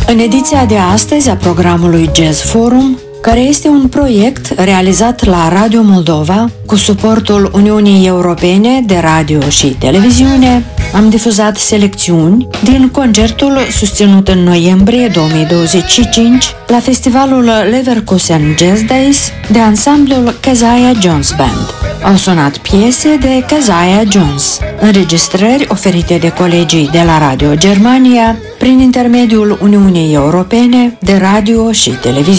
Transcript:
În ediția de astăzi a programului Jazz Forum, care este un proiect realizat la Radio Moldova cu suportul Uniunii Europene de Radio și Televiziune, am difuzat selecțiuni din concertul susținut în noiembrie 2025 la festivalul Leverkusen Jazz Days de ansamblul Keziah Jones Band. Au sunat piese de Keziah Jones, înregistrări oferite de colegii de la Radio Germania prin intermediul Uniunii Europene de Radio și Televiziune.